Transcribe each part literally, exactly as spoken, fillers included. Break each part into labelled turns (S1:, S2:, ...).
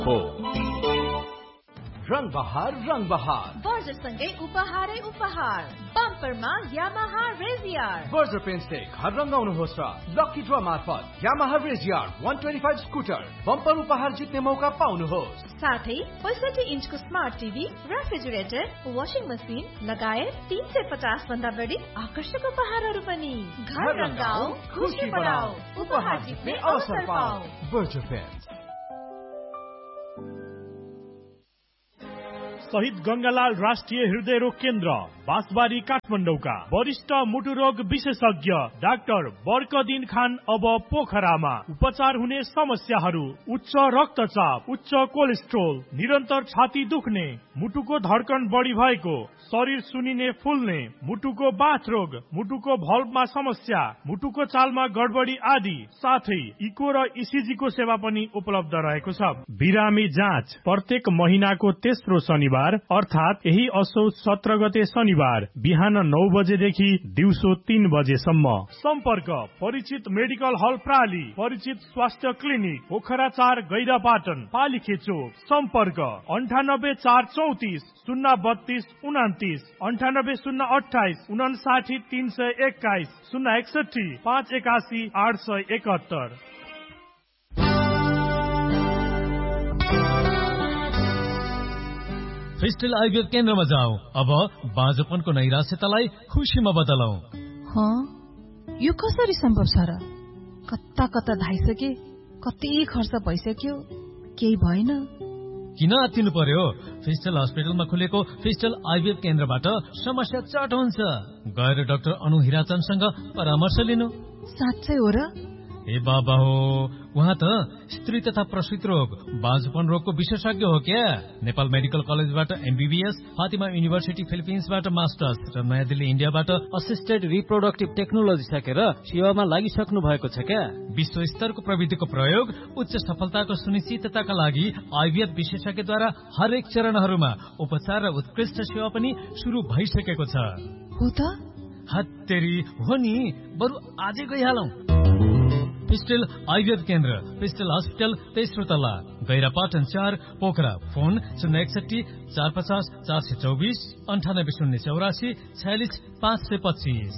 S1: हो। रंग बहार रंग बहार
S2: वर्जसँगै उपहारै उपहार बम्परमा यामाहा रेजियर
S1: वर्ज पेन्टले घर रंगाउनुहोस् र लकी ड्र मार्फत Yamaha रेजियर one twenty-five scooter bumper उपहार जित्ने मौका पाउनुहोस्।
S2: साथै पैंसठी इन्चको smart TV, refrigerator, washing machine लगायत तीन सय पचास भन्दा बढी आकर्षक उपहारहरू पनि। घर रंगाऊ, खुशी बढाऊ, उपहार जित्ने अवसर पाऊ।
S1: वर्ज पेन्ट।
S3: शहीद गंगालाल राष्ट्रिय हृदय रोग केन्द्र बाँसबारी काठमाडौँका वरिष्ठ मुटु रोग विशेषज्ञ डाक्टर बर्कदिन खान अब पोखरामा। उपचार हुने समस्याहरू उच्च रक्तचाप, उच्च कोलेस्ट्रोल, निरन्तर छाती दुख्ने, मुटुको धड्कन बढी भएको, शरीर सुनिने फुल्ने, मुटुको बाथ रोग, मुटुको भल्भमा समस्या, मुटुको चालमा गडबडी आदि साथै इको र इसिजी को सेवा पनि उपलब्ध रहेको छ। बिरामी जाँच प्रत्येक महिनाको तेस्रो शनिबार अर्थात यही असोज सत्र गते शनिबार बिहान नौ बजेदेखि दिउँसो तीन बजेसम्म। सम्पर्क परिचित मेडिकल हल प्राली, परिचित स्वास्थ्य क्लिनिक पोखरा चार गैरापाटन पालिखे चोक। सम्पर्क अन्ठानब्बे चार चौतिस शून्य बत्तीस उनातिस, अन्ठानब्बे शून्य अठाइस उनासाठी तीन सय एक्काइस, शून्य एकसठी पाँच एकासी आठ सय एकहत्तर।
S4: फिस्टल आइभीएफ केन्द्रमा जाऊ। अब बाँझोपनको नैराश्यतालाई खुसीमा बदलौ।
S5: यो कसरी सम्भव छ र? कता कता धाइसके, कति खर्च भइसक्यो, केही भएन।
S4: किन आत्तिनु पर्यो? फिस्टल हस्पिटलमा खुलेको फिस्टल आइभीएफ केन्द्रबाट समस्या चट हुन्छ। गएर डाक्टर अनु हिराचनसँग परामर्श लिनु।
S5: साँच्चै हो र?
S4: ए बाबा हो, उहाँ त स्त्री तथा प्रसूति रोग बाँझोपन रोगको विशेषज्ञ हो क्या। नेपाल मेडिकल कलेजबाट एमबीबीएस, फातिमा युनिभर्सिटी फिलिपिन्सबाट मास्टर्स र नयाँ दिल्ली इन्डियाबाट असिस्टेड रिप्रोडक्टिभ टेक्नोलोजी सकेर सेवामा लागिसक्नु भएको छ क्या। विश्व स्तरको प्रविधिको प्रयोग उच्च सफलताको सुनिश्चितताका लागि आइभीएफ विशेषज्ञद्वारा हरेक चरणहरूमा उपचार र उत्कृष्ट सेवा पनि सुरु भइसकेको छ।
S5: हो त?
S4: हत्तेरी हो नि, बरु आजै गइहालौं। फिस्टल आइभीएफ केन्द्र, फिस्टल हस्पिटल, तेस्रो तला, गैरापाटन चार, पोखरा। फोन शून्य एकसठी चार पचास चार सय चौबिस, अन्ठानब्बे शून्य चौरासी छयालिस पाँच सय पच्चिस।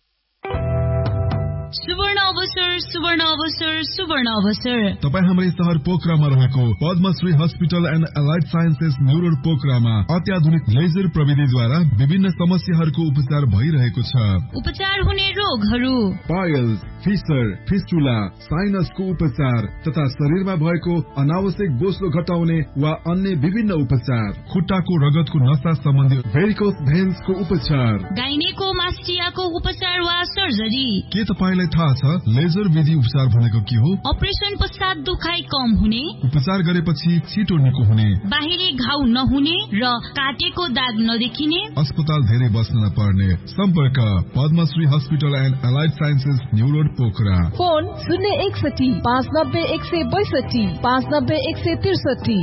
S6: सुवर्ण अवसर, सुवर्ण अवसर, सुवर्ण अवसर।
S7: तपाईँ हाम्रै शहर पोखरामा रहेको Padmashri hospital and allied sciences new road पोखरामा अत्याधुनिक लेजर प्रविधिद्वारा विभिन्न समस्याहरूको उपचार भइरहेको छ।
S6: उपचार हुने रोगहरू
S7: पाइल्स, फिसर, फिस्टुला, साइनसको उपचार तथा शरीरमा भएको अनावश्यक बोसो घटाउने वा अन्य विभिन्न उपचार, खुट्टाको रगतको नसा सम्बन्धी भेरिकोस भेन्सको उपचार,
S6: गाइनेकोमास्टियाको उपचार वा सर्जरी।
S7: के तपाईँ थाहा छ लेजर विधि उपचार भनेको के हो?
S6: अपरेसन पश्चात दुखाइ कम हुने,
S7: उपचार गरेपछि छिटो निको हुने,
S6: बाहिरी घाउ नहुने र काटेको दाग नदेखिने,
S7: अस्पताल धेरै बस्न नपर्ने। सम्पर्क Padmashri hospital and allied sciences new road Pokhara.
S5: Phone शून्य एकसठी पाँच नब्बे एक सय बैसठी पाँच नब्बे एक सय त्रिसठी।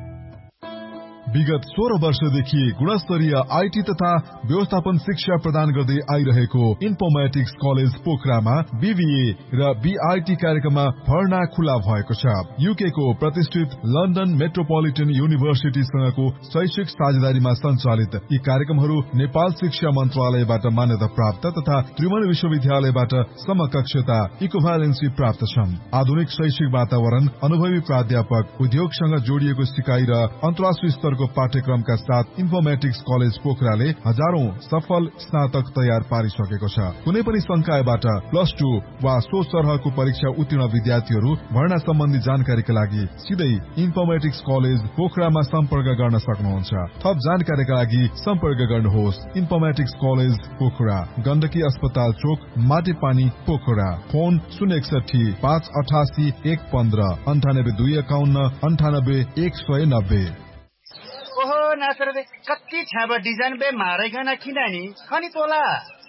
S7: विगत सोह्र वर्षदेखि गुणस्तरीय आईटी तथा व्यवस्थापन शिक्षा प्रदान गर्दै आइरहेको इन्फोर्मेटिक्स कलेज पोखरामा बीबीए र बीआईटी कार्यक्रममा भर्ना खुला भएको छ। यूके को प्रतिष्ठित लन्डन मेट्रोपोलिटन युनिभर्सिटीसँगको शैक्षिक साझेदारीमा सञ्चालित यी कार्यक्रमहरू नेपाल शिक्षा मन्त्रालयबाट मान्यता प्राप्त तथा त्रिभुवन विश्वविद्यालयबाट समकक्षता इक्विभ्यालेन्सी प्राप्त छन्। आधुनिक शैक्षिक वातावरण, अनुभवी प्राध्यापक, उद्योगसँग जोडिएको सिकाइ र अन्तर्राष्ट्रिय स्तरको पाठ्यक्रमका साथ इन्फोर्मेटिक्स कलेज पोखराले हजारौं सफल स्नातक तयार पारिसकेको छ। कुनै पनि संकायबाट प्लस टू वा सो सरहको परीक्षा उत्तीर्ण विद्यार्थीहरू भर्ना सम्बन्धी जानकारीका लागि सिधै इन्फोर्मेटिक्स कलेज पोखरामा सम्पर्क गर्न सक्नुहुन्छ। थप जानकारीका लागि सम्पर्क गर्नुहोस् इन्फोर्मेटिक्स कलेज पोखरा, गण्डकी अस्पताल चोक, माटेपानी पोखरा। फोन शून्य एकसठी पाँच अठासी एक पन्ध्र अन्ठानब्बे दुई एकाउन्न अन्ठानब्बे एक सय नब्बे।
S8: ओहो नासर बे कति छाबा डिजाइन बे मारेगा ना खिनानी खनी तोला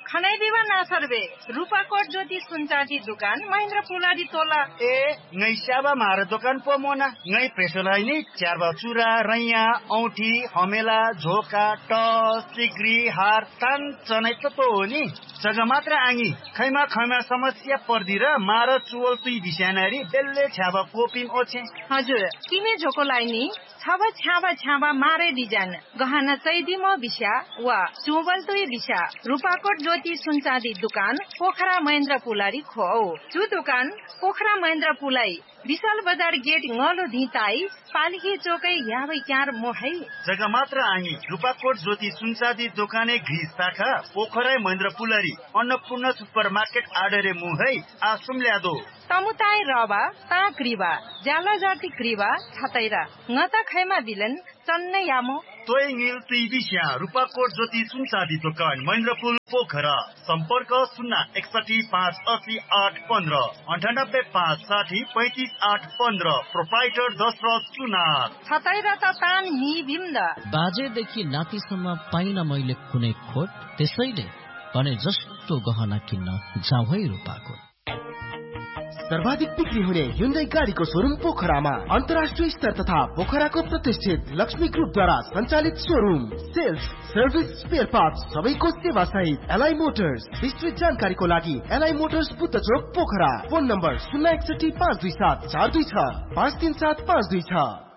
S8: खनाई दिवा नासर्बे रूपाकोट ज्योति सुनचाँदी दुकान महेन्द्र पुलारी तोला
S9: ए ngै स्याबा मार दोकान पो मोना ngै प्रेसोलाई नि च्यारबा चुरा रैया औठी हमेला झोका टस सिग्री हार तान चनै त तो हो नि जग्गा मात्र आङी खैमा खैमा समस्या पर्दी र मार चुवल तुई बिस्यानारी बेल्ले छ्याबा कोपिम ओछे
S8: हजुर किमे झोकोलाई नि छाबा छ्याबा छ्याबा मारे डिजाइन गहना चैदिमो बिस्या वा चुवल तुई बिस्या रूपाकोट ज्योति सुनचाँदी दुकान पोखरा महेन्द्र पुलारी खो चु दुकान पोखरा महेन्द्र पुलाई विशाल बजार गेट ngalo धिताई पालिकी चोकै याबै क्यार मोहै
S9: जग्गा मात्र आङी रूपाकोट ज्योति सुनचाँदी दोकाने घिस शाखा पोखरा महेन्द्र पुलारी अन्नपूर्ण सुपर मार्केट आडरे मुहै आसुम ल्यादो
S8: तमुताई रबा ता क्रिबा जाला जाति क्रिबा छतैरा ngata खैमा बिलन चन्नै यामो
S9: तोय ङिल तुई बिस्या रूपाकोट ज्योति सुनचाँदी दोकान महेन्द्रपुल पोखरा सम्पर्क शून्य एकसठी पाँच असी आठ पन्ध्र अन्ठानब्बे पाँच साठी पैँतिस आठ पन्ध्र प्रोपाइटर दशरथ सुनार
S8: छतैरा त तान नि बिम्द
S10: बाजेदेखि नातिसम्म पाइन मैले कुनै खोट त्यसैले भने जस्तो गहना किन्न जाऊ है रूपाकोट
S11: सर्वाधिक बिक्री हुने Hyundai गाडीको शोरूम पोखरामा अन्तर्राष्ट्रिय स्तर तथा पोखराको प्रतिष्ठित लक्ष्मी ग्रुपद्वारा सञ्चालित showroom sales service spare parts सबैको सेवा सहित एलआई मोटर्स। विस्तृत जानकारीको लागि एलआई मोटर्स बुद्ध चोक पोखरा। फोन नम्बर शून्य एकसठी पाँच दुई सात चार दुई छ पाँच तीन सात पाँच दुई छ।